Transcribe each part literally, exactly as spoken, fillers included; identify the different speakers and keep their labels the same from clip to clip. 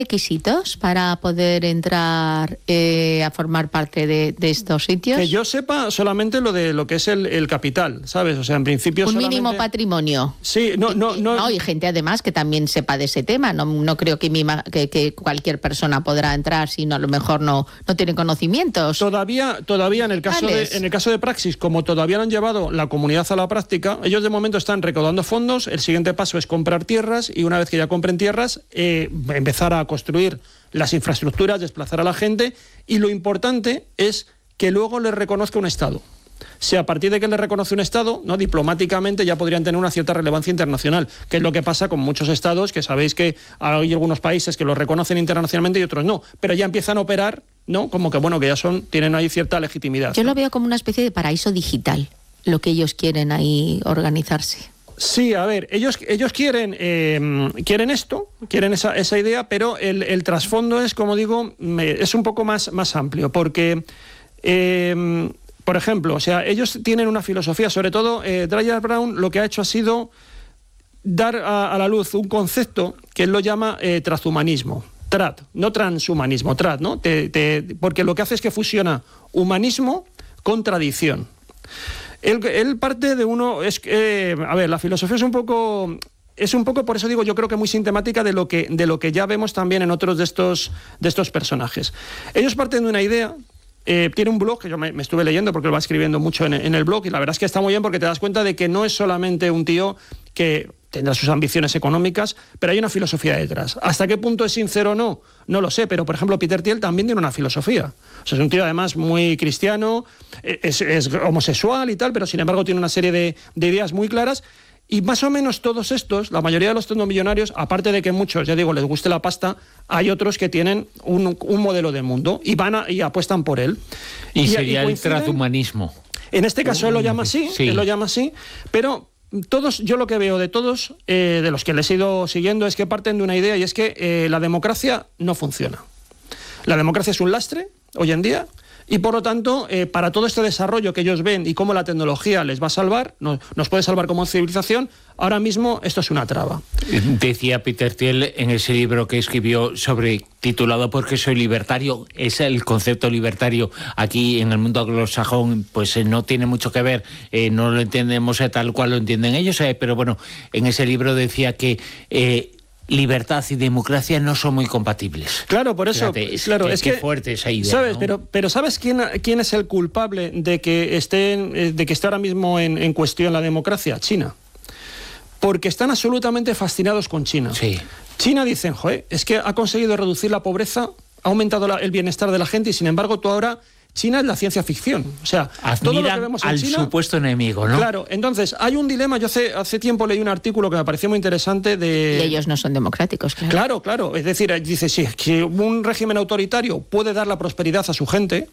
Speaker 1: requisitos para poder entrar eh, a formar parte de, de estos sitios?
Speaker 2: Que yo sepa solamente lo de lo que es el, el capital, ¿sabes? O sea, en principio
Speaker 1: un
Speaker 2: solamente...
Speaker 1: mínimo patrimonio.
Speaker 2: Sí, no, no, no.
Speaker 1: No, y gente además que también sepa de ese tema. No, no creo que, mi, que, que cualquier persona podrá entrar si no, a lo mejor no, no tiene conocimientos.
Speaker 2: Todavía, todavía en el caso de, en el caso de Praxis, como todavía no han llevado la comunidad a la práctica, ellos de momento están recaudando fondos. El siguiente paso es comprar tierras y una vez que ya compren tierras, eh, empezar a construir las infraestructuras, desplazar a la gente, y lo importante es que luego les reconozca un Estado. Si a partir de que les reconoce un Estado, ¿no?, diplomáticamente ya podrían tener una cierta relevancia internacional, que es lo que pasa con muchos Estados, que sabéis que hay algunos países que los reconocen internacionalmente y otros no, pero ya empiezan a operar, ¿no?, como que bueno, que ya son, tienen ahí cierta legitimidad.
Speaker 1: Yo
Speaker 2: ¿no?
Speaker 1: lo veo como una especie de paraíso digital, lo que ellos quieren ahí organizarse.
Speaker 2: Sí, a ver, ellos, ellos quieren, eh, quieren esto, quieren esa, esa idea, pero el, el trasfondo es, como digo, es un poco más, más amplio, porque, eh, por ejemplo, o sea, ellos tienen una filosofía, sobre todo eh, Dreyer Brown lo que ha hecho ha sido dar a, a la luz un concepto que él lo llama eh, transhumanismo. Trad, no transhumanismo, trad, ¿no? Te, te, porque lo que hace es que fusiona humanismo con tradición. Él, él parte de uno, es eh, a ver, la filosofía es un poco, es un poco, por eso digo, yo creo que muy sintomática de lo que, de lo que ya vemos también en otros de estos, de estos personajes. Ellos parten de una idea, eh, tiene un blog que yo me, me estuve leyendo porque lo va escribiendo mucho en, en el blog, y la verdad es que está muy bien porque te das cuenta de que no es solamente un tío que tendrá sus ambiciones económicas, pero hay una filosofía detrás. ¿Hasta qué punto es sincero o no? No lo sé, pero por ejemplo Peter Thiel también tiene una filosofía. O sea, es un tío además muy cristiano, es, es homosexual y tal, pero sin embargo tiene una serie de, de ideas muy claras. Y más o menos todos estos, la mayoría de los tecnomillonarios, aparte de que muchos, ya digo, les guste la pasta, hay otros que tienen un, un modelo de mundo y van a, y apuestan por él.
Speaker 3: Y, y sería y el transhumanismo.
Speaker 2: En este caso él lo llama así, sí. él lo llama así, pero todos, yo lo que veo de todos, eh, de los que les he ido siguiendo, es que parten de una idea, y es que eh, la democracia no funciona. La democracia es un lastre hoy en día, y por lo tanto, eh, para todo este desarrollo que ellos ven y cómo la tecnología les va a salvar, nos, nos puede salvar como civilización, ahora mismo esto es una traba.
Speaker 3: Decía Peter Thiel en ese libro que escribió sobre, titulado ¿Por qué soy libertario? Es el concepto libertario aquí en el mundo anglosajón, pues eh, no tiene mucho que ver, eh, no lo entendemos eh, tal cual lo entienden ellos, eh, pero bueno, en ese libro decía que Eh, libertad y democracia no son muy compatibles.
Speaker 2: Claro, por eso,
Speaker 3: Fíjate, es,
Speaker 2: claro,
Speaker 3: que,
Speaker 2: es
Speaker 3: que
Speaker 2: que
Speaker 3: fuerte esa idea,
Speaker 2: ¿sabes?
Speaker 3: ¿no?
Speaker 2: Pero, pero ¿sabes quién, quién es el culpable de que esté, de que esté ahora mismo en, en cuestión la democracia? China. Porque están absolutamente fascinados con China.
Speaker 3: Sí.
Speaker 2: China dicen, joder, es que ha conseguido reducir la pobreza, ha aumentado la, el bienestar de la gente, y sin embargo tú ahora, China es la ciencia ficción. O sea,
Speaker 3: Admiran
Speaker 2: todo lo que vemos en
Speaker 3: al
Speaker 2: China,
Speaker 3: supuesto enemigo, ¿no?
Speaker 2: Claro, entonces hay un dilema. Yo hace, hace tiempo leí un artículo que me pareció muy interesante de...
Speaker 1: Y ellos no son democráticos, claro.
Speaker 2: Claro, claro. Es decir, dice, sí, que un régimen autoritario puede dar la prosperidad a su gente.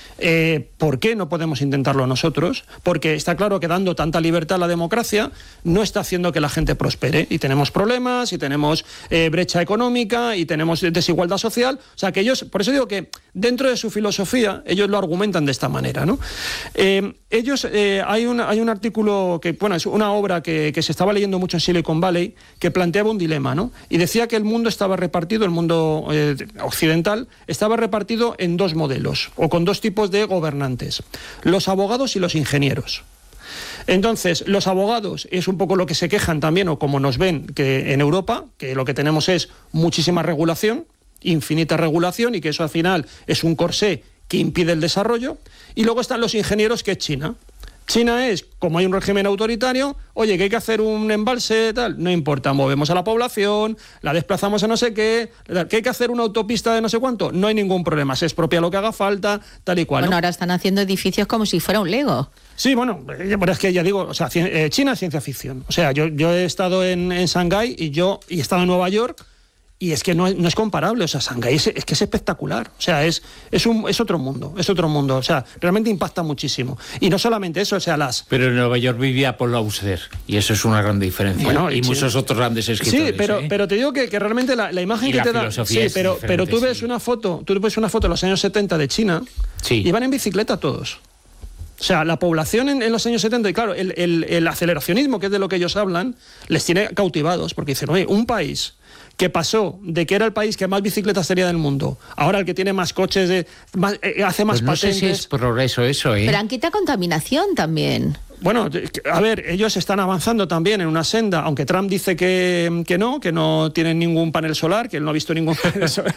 Speaker 2: Eh, ¿Por qué no podemos intentarlo nosotros? Porque está claro que dando tanta libertad a la democracia no está haciendo que la gente prospere, y tenemos problemas, y tenemos eh, brecha económica, y tenemos desigualdad social. O sea, que ellos, por eso digo que dentro de su filosofía ellos lo argumentan de esta manera, ¿no? Eh, ellos, eh, hay, un, hay un artículo que, bueno, es una obra que, que se estaba leyendo mucho en Silicon Valley, que planteaba un dilema, ¿no? Y decía que el mundo estaba repartido, el mundo eh, occidental estaba repartido en dos modelos, o con dos tipos de gobernantes: los abogados y los ingenieros. Entonces, los abogados es un poco lo que se quejan también, o como nos ven, que en Europa, que lo que tenemos es muchísima regulación, infinita regulación, y que eso al final es un corsé que impide el desarrollo. Y luego están los ingenieros, que es China. China es, como hay un régimen autoritario, oye, que hay que hacer un embalse, tal, no importa, movemos a la población, la desplazamos a no sé qué, que hay que hacer una autopista de no sé cuánto, no hay ningún problema, se expropia lo que haga falta, tal y cual.
Speaker 1: Bueno,
Speaker 2: ¿no?
Speaker 1: ahora están haciendo edificios como si fuera un Lego.
Speaker 2: Sí, bueno, pero es que ya digo, o sea, China es ciencia ficción. O sea, yo, yo he estado en, en Shanghái y yo y he estado en Nueva York, y es que no, no es comparable. O sea, Shanghái es, es que es espectacular. O sea, es, es, un, es otro mundo, es otro mundo. O sea, realmente impacta muchísimo. Y no solamente eso, o sea, las...
Speaker 3: Pero en Nueva York vivía Paul Auster, y eso es una gran diferencia. Bueno, y, y muchos sí. otros grandes escritores.
Speaker 2: Sí, pero,
Speaker 3: ¿eh?
Speaker 2: pero te digo que, que realmente la, la imagen
Speaker 3: y
Speaker 2: que
Speaker 3: la
Speaker 2: te da... Sí, pero, pero tú ves sí. una foto, tú ves una foto de los años setenta de China,
Speaker 3: sí.
Speaker 2: y van en bicicleta todos. O sea, la población en, en los años setenta, y claro, el, el, el aceleracionismo, que es de lo que ellos hablan, les tiene cautivados, porque dicen, oye, un país que pasó de que era el país que más bicicletas tenía del mundo, ahora el que tiene más coches, de, más, eh, hace más
Speaker 3: pues no
Speaker 2: patentes.
Speaker 3: sé si es progreso eso, ¿eh?
Speaker 1: Pero han quitado contaminación también.
Speaker 2: Bueno, a ver, ellos están avanzando también en una senda, aunque Trump dice que, que no, que no tienen ningún panel solar, que él no ha visto ningún panel solar.